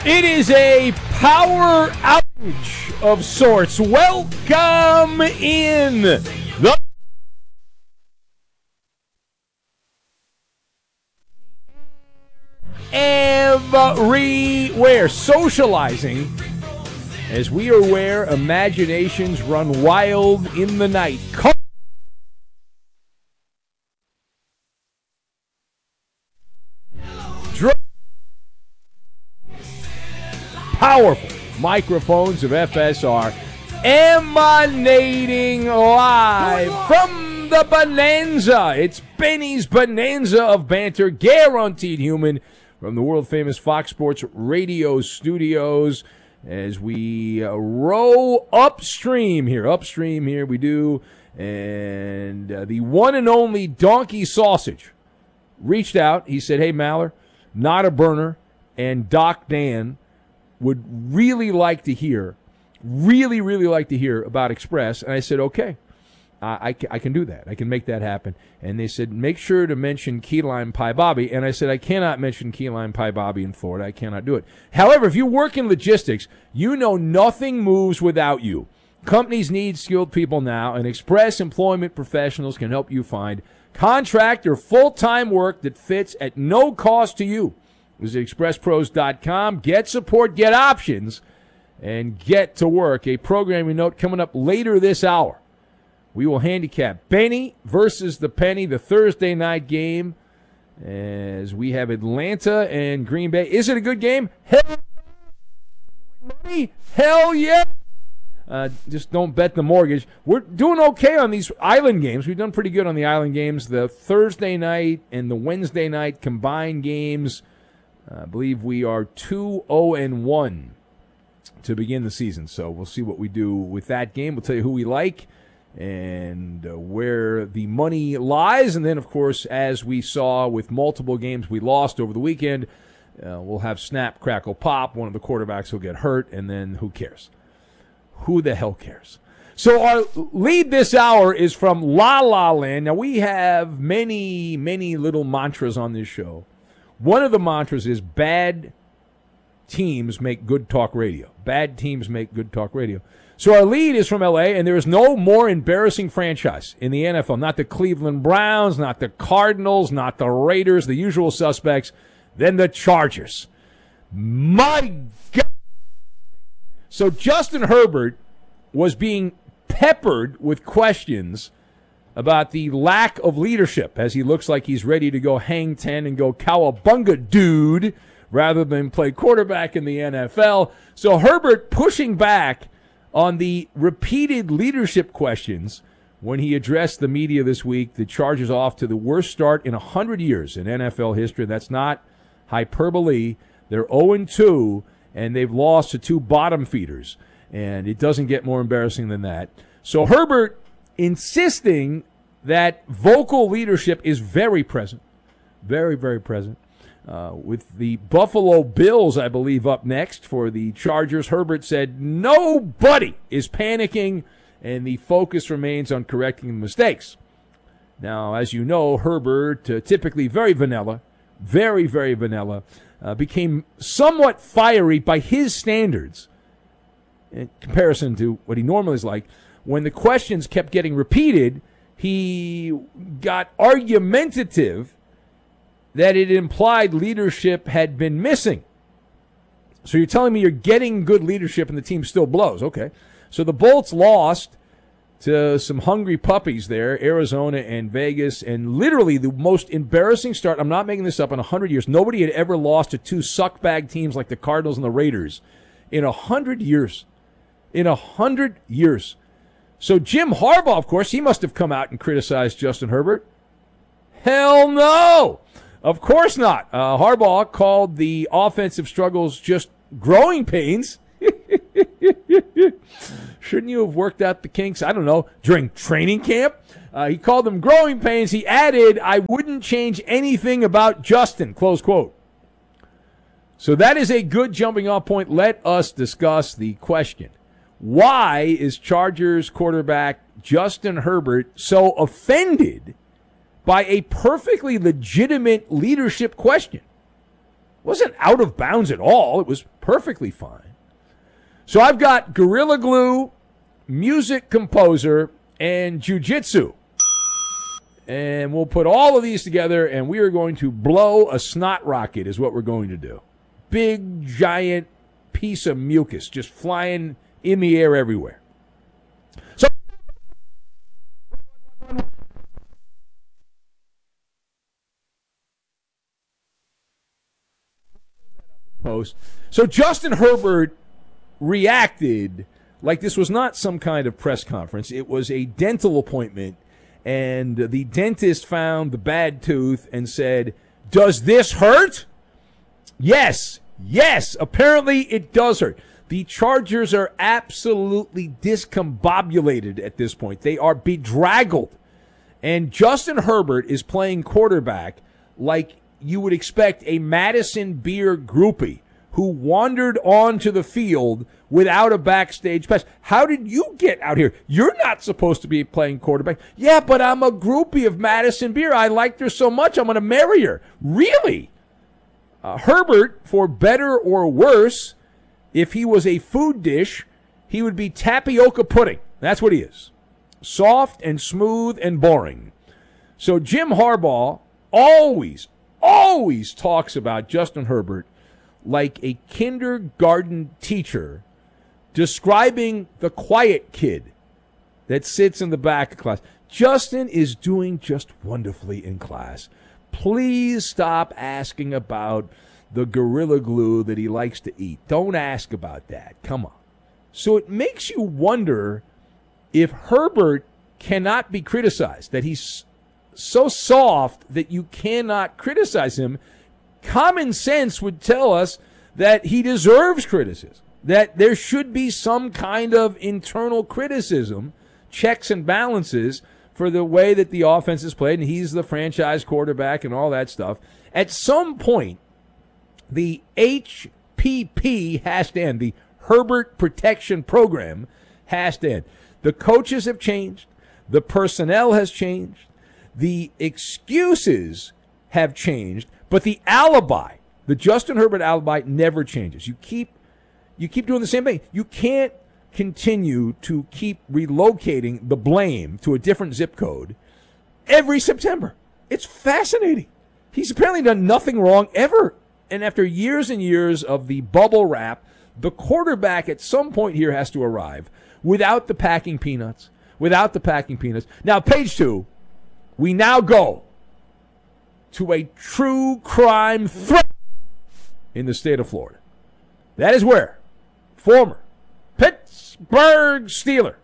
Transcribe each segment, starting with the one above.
It is a power outage of sorts. Welcome in the everywhere. Socializing, as we are aware, imaginations run wild in the night. Powerful microphones of FSR emanating live from the Bonanza. It's Benny's Bonanza of banter, guaranteed human, from the world-famous Fox Sports Radio studios as we row upstream here. Upstream here we do. And the one and only Donkey Sausage reached out. He said, hey, Maller, Not a Burner, and Doc Dan would really like to hear about Express. And I said, okay, I can do that. I can make that happen. And they said, make sure to mention Key Lime Pie Bobby. And I said, I cannot mention Key Lime Pie Bobby in Florida. I cannot do it. However, if you work in logistics, you know nothing moves without you. Companies need skilled people now, and Express Employment Professionals can help you find contract or full-time work that fits at no cost to you. Visit expresspros.com, get support, get options, and get to work. A programming note coming up later this hour. We will handicap Benny versus the Penny, the Thursday night game, as we have Atlanta and Green Bay. Is it a good game? Hell yeah! Just don't bet the mortgage. We're doing okay on these island games. We've done pretty good on the island games. The Thursday night and the Wednesday night combined games, I believe we are 2-0-1 to begin the season. So we'll see what we do with that game. We'll tell you who we like and where the money lies. And then, of course, as we saw with multiple games we lost over the weekend, we'll have snap, crackle, pop. One of the quarterbacks will get hurt, and then who cares? Who the hell cares? So our lead this hour is from La La Land. Now, we have many, many little mantras on this show. One of the mantras is bad teams make good talk radio. Bad teams make good talk radio. So our lead is from L.A., and there is no more embarrassing franchise in the NFL. Not the Cleveland Browns, not the Cardinals, not the Raiders, the usual suspects, than the Chargers. My God. So Justin Herbert was being peppered with questions about the lack of leadership, as he looks like he's ready to go hang 10 and go cowabunga dude rather than play quarterback in the NFL. So Herbert pushing back on the repeated leadership questions when he addressed the media this week. The Chargers off to the worst start in 100 years in NFL history. That's not hyperbole. They're 0-2, and they've lost to two bottom feeders. And it doesn't get more embarrassing than that. So Herbert insisting that vocal leadership is very present, very, very present. With the Buffalo Bills, I believe, up next for the Chargers, Herbert said nobody is panicking, and the focus remains on correcting the mistakes. Now, as you know, Herbert, typically very vanilla, very, very vanilla, became somewhat fiery by his standards in comparison to what he normally is like. When the questions kept getting repeated, he got argumentative that it implied leadership had been missing. So you're telling me you're getting good leadership and the team still blows. Okay. So the Bolts lost to some hungry puppies there, Arizona and Vegas, and literally the most embarrassing start, I'm not making this up, in 100 years. Nobody had ever lost to two suckbag teams like the Cardinals and the Raiders in 100 years. In 100 years. So Jim Harbaugh, of course, he must have come out and criticized Justin Herbert. Hell no! Of course not. Harbaugh called the offensive struggles just growing pains. Shouldn't you have worked out the kinks, I don't know, during training camp? He called them growing pains. He added, I wouldn't change anything about Justin, close quote. So that is a good jumping off point. Let us discuss the question. Why is Chargers quarterback Justin Herbert so offended by a perfectly legitimate leadership question? Wasn't out of bounds at all. It was perfectly fine. So I've got Gorilla Glue, music composer, and jiu-jitsu. And we'll put all of these together, and we are going to blow a snot rocket is what we're going to do. Big, giant piece of mucus just flying in the air everywhere. So post. So Justin Herbert reacted like this was not some kind of press conference. It was a dental appointment, and the dentist found the bad tooth and said, "Does this hurt?" Yes, apparently it does hurt. The Chargers are absolutely discombobulated at this point. They are bedraggled. And Justin Herbert is playing quarterback like you would expect a Madison Beer groupie who wandered onto the field without a backstage pass. How did you get out here? You're not supposed to be playing quarterback. Yeah, but I'm a groupie of Madison Beer. I liked her so much, I'm going to marry her. Really? Herbert, for better or worse, if he was a food dish, he would be tapioca pudding. That's what he is. Soft and smooth and boring. So Jim Harbaugh always talks about Justin Herbert like a kindergarten teacher describing the quiet kid that sits in the back of class. Justin is doing just wonderfully in class. Please stop asking about the Gorilla Glue that he likes to eat. Don't ask about that. Come on. So it makes you wonder if Herbert cannot be criticized, that he's so soft that you cannot criticize him. Common sense would tell us that he deserves criticism, that there should be some kind of internal criticism, checks and balances for the way that the offense is played, and he's the franchise quarterback and all that stuff. At some point, the HPP has to end. The Herbert Protection Program has to end. The coaches have changed. The personnel has changed. The excuses have changed, but the alibi, the Justin Herbert alibi, never changes. You keep doing the same thing. You can't continue to keep relocating the blame to a different zip code every September. It's fascinating. He's apparently done nothing wrong ever. And after years and years of the bubble wrap, the quarterback at some point here has to arrive without the packing peanuts. Now, page 2, we now go to a true crime threat in the state of Florida. That is where former Pittsburgh Steeler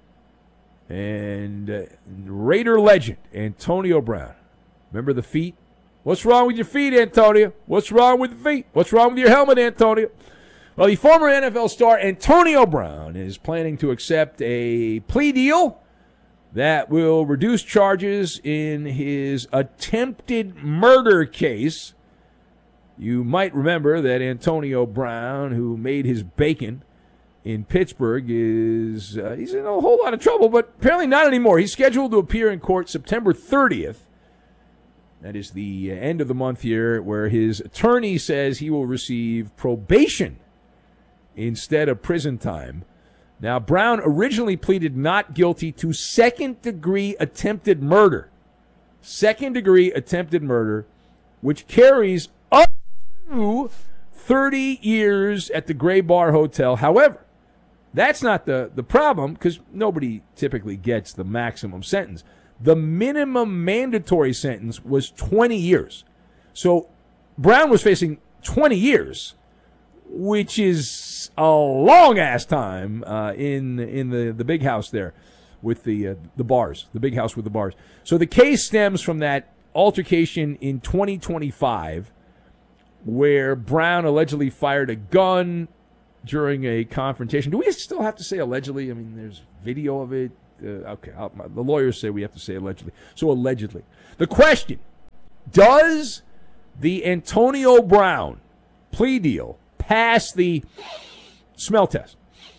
and Raider legend Antonio Brown. Remember the feet? What's wrong with your feet, Antonio? What's wrong with the feet? What's wrong with your helmet, Antonio? Well, the former NFL star Antonio Brown is planning to accept a plea deal that will reduce charges in his attempted murder case. You might remember that Antonio Brown, who made his bacon in Pittsburgh, he's in a whole lot of trouble, but apparently not anymore. He's scheduled to appear in court September 30th. That is the end of the month here, where his attorney says he will receive probation instead of prison time. Now, Brown originally pleaded not guilty to second-degree attempted murder. Second-degree attempted murder, which carries up to 30 years at the Gray Bar Hotel. However, that's not the problem, because nobody typically gets the maximum sentence. The minimum mandatory sentence was 20 years. So Brown was facing 20 years, which is a long-ass time in the big house there with the bars, the big house with the bars. So the case stems from that altercation in 2025 where Brown allegedly fired a gun during a confrontation. Do we still have to say allegedly? I mean, there's video of it. Okay, the lawyers say we have to say allegedly. So allegedly. The question, does the Antonio Brown plea deal pass the smell test?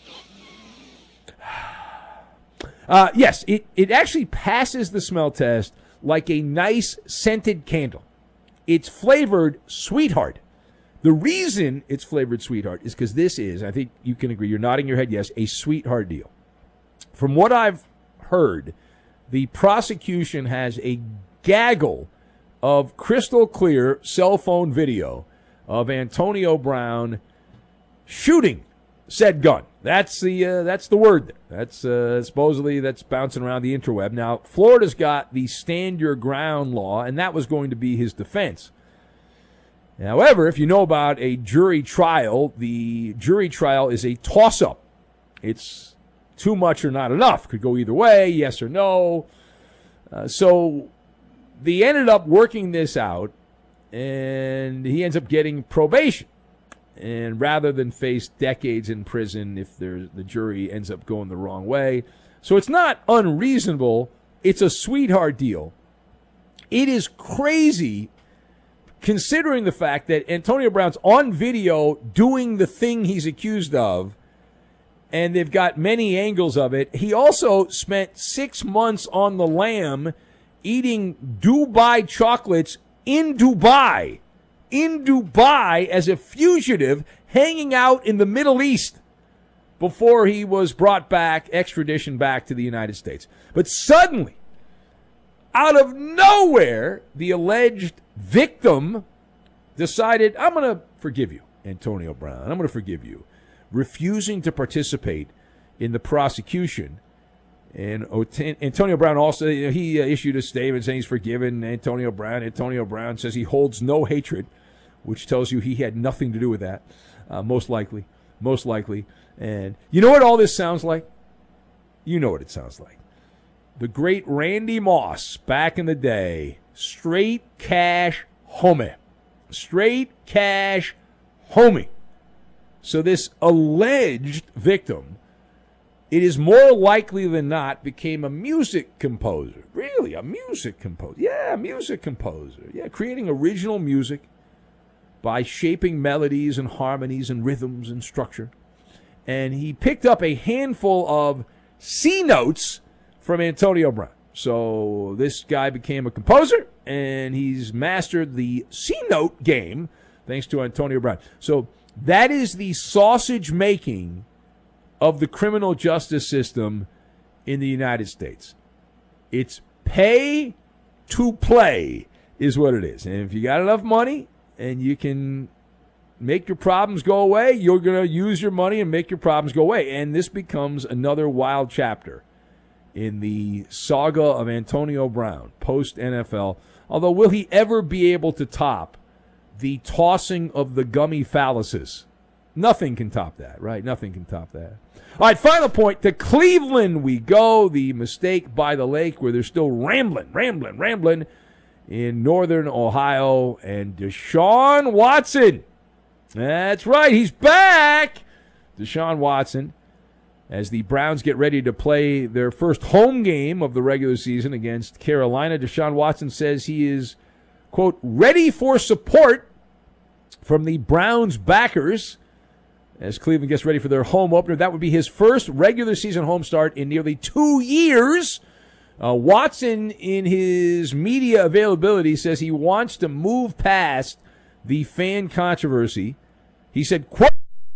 Yes, it actually passes the smell test like a nice scented candle. It's flavored Sweetheart. The reason it's flavored sweetheart is because this is, I think you can agree, you're nodding your head yes, a sweetheart deal. From what I've heard, the prosecution has a gaggle of crystal clear cell phone video of Antonio Brown shooting said gun. That's the word there. That's supposedly that's bouncing around the interweb. Now, Florida's got the stand your ground law, and that was going to be his defense. However, if you know about a jury trial, the jury trial is a toss-up. It's too much or not enough. Could go either way, yes or no. So they ended up working this out, and he ends up getting probation. And rather than face decades in prison if the jury ends up going the wrong way. So it's not unreasonable. It's a sweetheart deal. It is crazy considering the fact that Antonio Brown's on video doing the thing he's accused of, and they've got many angles of it. He also spent 6 months on the lam eating Dubai chocolates in Dubai as a fugitive, hanging out in the Middle East before he was brought back, extradition back to the United States. But suddenly, out of nowhere, the alleged victim decided, I'm going to forgive you, Antonio Brown. I'm going to forgive you. Refusing to participate in the prosecution. And Antonio Brown also, he issued a statement saying he's forgiven Antonio Brown. Antonio Brown says he holds no hatred, which tells you he had nothing to do with that, most likely. And you know what all this sounds like? You know what it sounds like. The great Randy Moss back in the day, straight cash homie. Straight cash homie. So this alleged victim, it is more likely than not, became a music composer. Really, a music composer. Yeah, a music composer. Yeah, creating original music by shaping melodies and harmonies and rhythms and structure. And he picked up a handful of C notes from Antonio Brown. So this guy became a composer, and he's mastered the C note game thanks to Antonio Brown. So that is the sausage making of the criminal justice system in the United States. It's pay to play is what it is. And if you got enough money and you can make your problems go away, you're going to use your money and make your problems go away. And this becomes another wild chapter in the saga of Antonio Brown, post-NFL. Although, will he ever be able to top the tossing of the gummy phalluses? Nothing can top that, right? Nothing can top that. All right, final point. To Cleveland we go. The mistake by the lake where they're still rambling in northern Ohio. And Deshaun Watson. That's right, he's back. Deshaun Watson, as the Browns get ready to play their first home game of the regular season against Carolina. Deshaun Watson says he is, quote, ready for support from the Browns backers as Cleveland gets ready for their home opener. That would be his first regular season home start in nearly 2 years. Watson, in his media availability, says he wants to move past the fan controversy. He said, quote,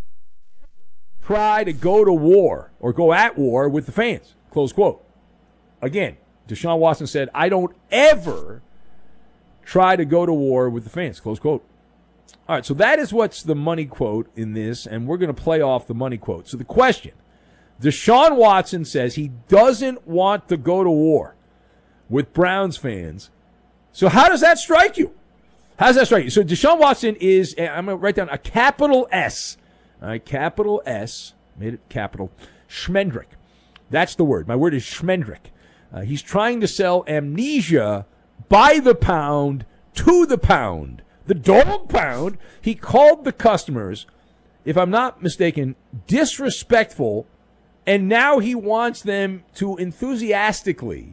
try to go to war or go at war with the fans, close quote. Again, Deshaun Watson said, I don't ever try to go to war with the fans, close quote. All right, so that is what's the money quote in this, and we're going to play off the money quote. So the question, Deshaun Watson says he doesn't want to go to war with Browns fans. So how does that strike you? How does that strike you? So Deshaun Watson is, I'm going to write down a capital S. All right, capital S, made it capital, Schmendrick. That's the word. My word is Schmendrick. He's trying to sell amnesia by the pound to the pound. The dog pound. He called the customers, if I'm not mistaken, disrespectful, and now he wants them to enthusiastically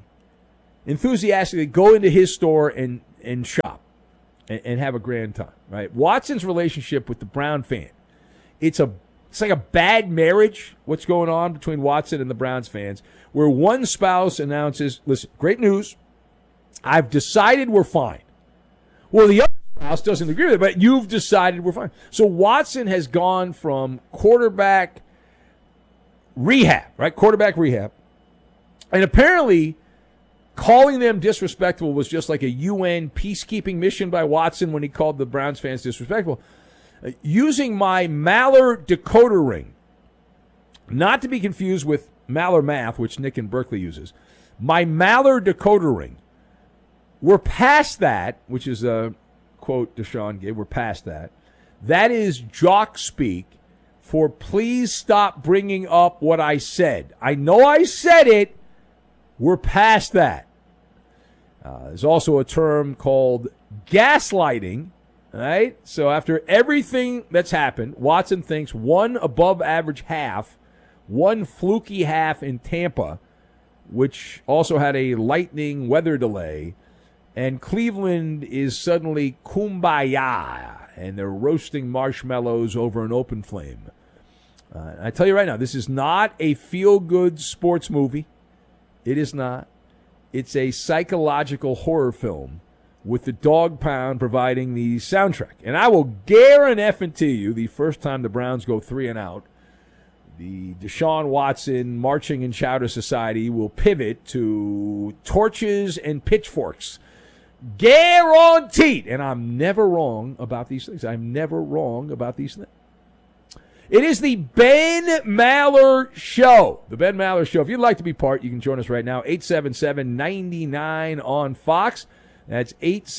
go into his store and shop and have a grand time, right? Watson's relationship with the Brown fan, it's like a bad marriage, what's going on between Watson and the Browns fans, where one spouse announces, listen, great news, I've decided we're fine. Well, the other House doesn't agree with it, but you've decided we're fine. So Watson has gone from quarterback rehab, right? Quarterback rehab. And apparently calling them disrespectful was just like a UN peacekeeping mission by Watson when he called the Browns fans disrespectful. Using my Maller decoder ring, not to be confused with Maller Math, which Nick and Berkeley uses. My Maller decoder ring. We're past that, which is a quote Deshaun gave. We're past that. That is jock speak for please stop bringing up what I said. I know I said it. We're past that. There's also a term called gaslighting. Right? So after everything that's happened, Watson thinks one above average half, one fluky half in Tampa, which also had a lightning weather delay, and Cleveland is suddenly kumbaya, and they're roasting marshmallows over an open flame. I tell you right now, this is not a feel-good sports movie. It is not. It's a psychological horror film with the Dog Pound providing the soundtrack. And I will guarantee you the first time the Browns go 3-and-out, the Deshaun Watson Marching in Chowder Society will pivot to torches and pitchforks. Guaranteed. And I'm never wrong about these things. I'm never wrong about these things. It is the Ben Maller Show. The Ben Maller Show. If you'd like to be part, you can join us right now. 877-99 on Fox. That's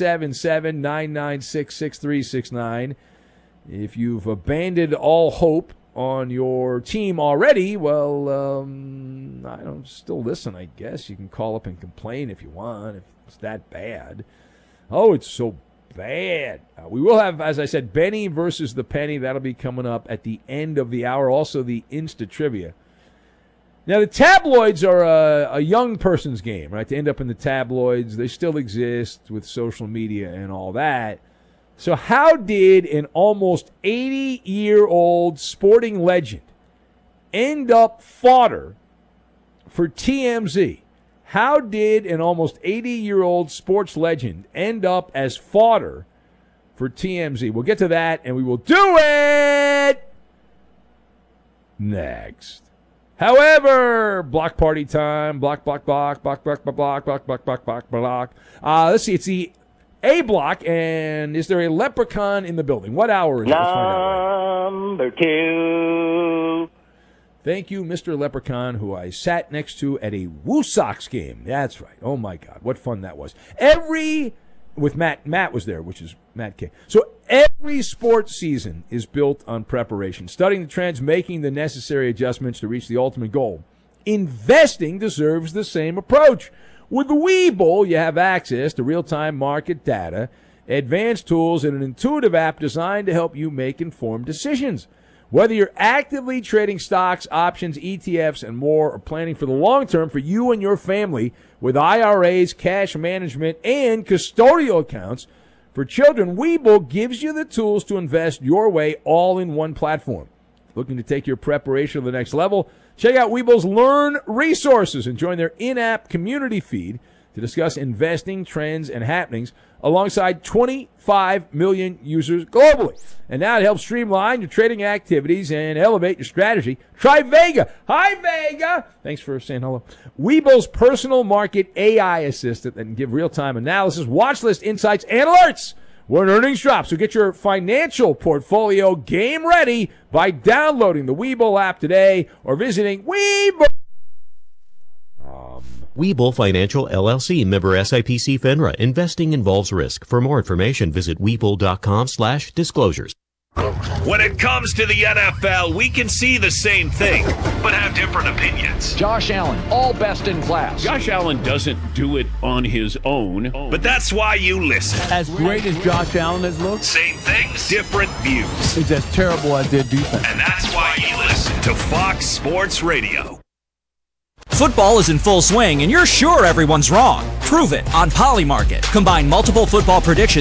877-996-6369. If you've abandoned all hope on your team already, well, I don't still listen, I guess. You can call up and complain if you want, if it's that bad. Oh, it's so bad. We will have, as I said, Benny versus the Penny. That'll be coming up at the end of the hour. Also, the Insta Trivia. Now, the tabloids are a young person's game, right? To end up in the tabloids, they still exist with social media and all that. So how did an almost 80-year-old sporting legend end up fodder for TMZ? How did an almost 80-year-old sports legend end up as fodder for TMZ? We'll get to that, and we will do it next. However, block party time. Block. Let's see. It's the A block, and is there a leprechaun in the building? What hour is it? Let's find out. Number 2. Thank you, Mr. Leprechaun, who I sat next to at a Woo Sox game. That's right. Oh, my God. What fun that was. With Matt. Matt was there, which is Matt K. So every sports season is built on preparation, studying the trends, making the necessary adjustments to reach the ultimate goal. Investing deserves the same approach. With the Webull, you have access to real-time market data, advanced tools, and an intuitive app designed to help you make informed decisions. Whether you're actively trading stocks, options, ETFs, and more, or planning for the long term for you and your family with IRAs, cash management, and custodial accounts for children, Webull gives you the tools to invest your way all in one platform. Looking to take your preparation to the next level? Check out Webull's Learn resources and join their in-app community feed to discuss investing trends and happenings alongside 25 million users globally. And now to help streamline your trading activities and elevate your strategy, try Vega. Hi, Vega. Thanks for saying hello. Webull's personal market AI assistant that can give real-time analysis, watch list insights, and alerts when earnings drop. So get your financial portfolio game ready by downloading the Webull app today or visiting Webull. Webull Financial LLC, member SIPC FINRA. Investing involves risk. For more information, visit Webull.com/disclosures. When it comes to the NFL, we can see the same thing, but have different opinions. Josh Allen, all best in class. Josh Allen doesn't do it on his own. But that's why you listen. As great as Josh Allen has looked, Same things, different views. he's as terrible as their defense. And that's why you listen to Fox Sports Radio. Football is in full swing, and you're sure everyone's wrong. Prove it on Polymarket. Combine multiple football predictions